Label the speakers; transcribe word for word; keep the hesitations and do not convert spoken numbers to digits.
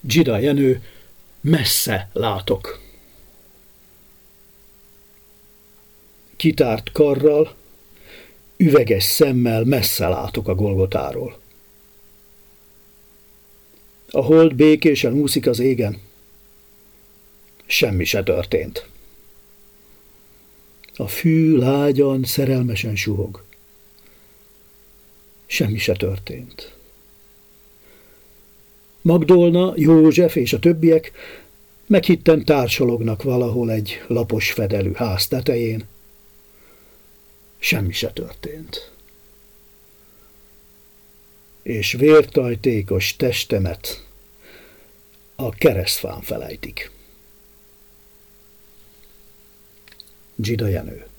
Speaker 1: Dzsida Jenő, messze látok. Kitárt karral, üveges szemmel messze látok a Golgotáról. A hold békésen úszik az égen. Semmi se történt. A fű lágyan, szerelmesen suhog. Semmi se történt. Magdolna, József és a többiek meghitten társalognak valahol egy lapos fedelű ház tetején. Semmi se történt. És vértajtékos testemet a keresztfán felejtik. Dzsida Jenő.